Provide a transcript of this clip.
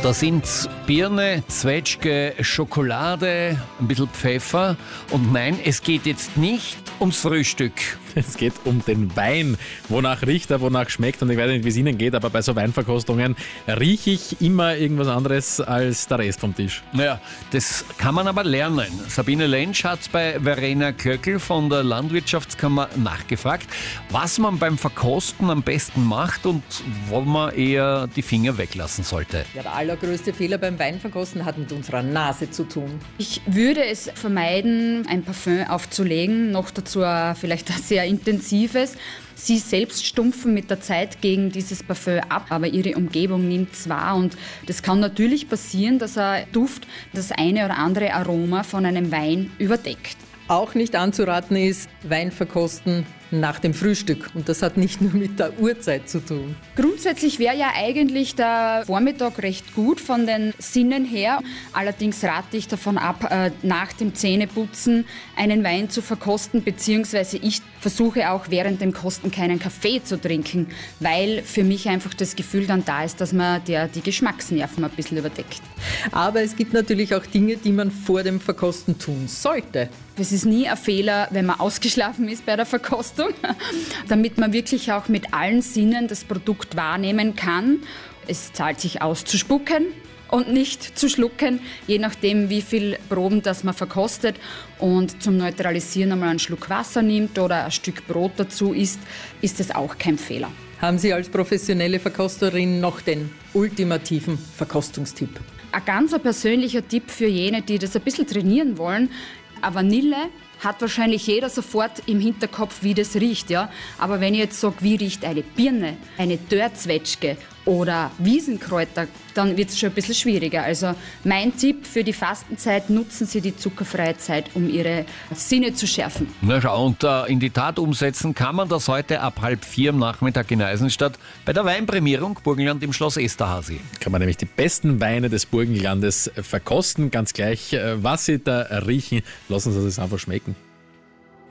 Da sind Birne, Zwetschge, Schokolade, ein bisschen Pfeffer. Und nein, es geht jetzt nicht ums Frühstück. Es geht um den Wein. Wonach riecht er, wonach schmeckt, und ich weiß nicht, wie es Ihnen geht, aber bei so Weinverkostungen rieche ich immer irgendwas anderes als der Rest vom Tisch. Naja, das kann man aber lernen. Sabine Lentsch hat bei Verena Klöckl von der Landwirtschaftskammer nachgefragt, was man beim Verkosten am besten macht und wo man eher die Finger weglassen sollte. Ja, der allergrößte Fehler beim Weinverkosten hat mit unserer Nase zu tun. Ich würde es vermeiden, ein Parfüm aufzulegen, noch dazu vielleicht ein sehr intensives. Sie selbst stumpfen mit der Zeit gegen dieses Parfüm ab, aber ihre Umgebung nimmt es wahr. Und das kann natürlich passieren, dass ein Duft das eine oder andere Aroma von einem Wein überdeckt. Auch nicht anzuraten ist Weinverkosten nach dem Frühstück. Und das hat nicht nur mit der Uhrzeit zu tun. Grundsätzlich wäre ja eigentlich der Vormittag recht gut von den Sinnen her. Allerdings rate ich davon ab, nach dem Zähneputzen einen Wein zu verkosten, beziehungsweise ich versuche auch während dem Kosten keinen Kaffee zu trinken, weil für mich einfach das Gefühl dann da ist, dass man die Geschmacksnerven ein bisschen überdeckt. Aber es gibt natürlich auch Dinge, die man vor dem Verkosten tun sollte. Es ist nie ein Fehler, wenn man ausgeschlafen ist bei der Verkostung, damit man wirklich auch mit allen Sinnen das Produkt wahrnehmen kann. Es zahlt sich aus zu spucken und nicht zu schlucken, je nachdem wie viel Proben das man verkostet, und zum Neutralisieren einmal einen Schluck Wasser nimmt oder ein Stück Brot dazu isst, ist es auch kein Fehler. Haben Sie als professionelle Verkosterin noch den ultimativen Verkostungstipp? Ein ganz persönlicher Tipp für jene, die das ein bisschen trainieren wollen: eine Vanille hat wahrscheinlich jeder sofort im Hinterkopf, wie das riecht, ja. Aber wenn ich jetzt sage, wie riecht eine Birne, eine Dörrzwetschge oder Wiesenkräuter, dann wird es schon ein bisschen schwieriger. Also mein Tipp für die Fastenzeit: nutzen Sie die zuckerfreie Zeit, um Ihre Sinne zu schärfen. Na schau, und in die Tat umsetzen kann man das heute ab 3:30 am Nachmittag in Eisenstadt bei der Weinprämierung Burgenland im Schloss Esterházy. Kann man nämlich die besten Weine des Burgenlandes verkosten, ganz gleich, was Sie da riechen. Lassen Sie es einfach schmecken.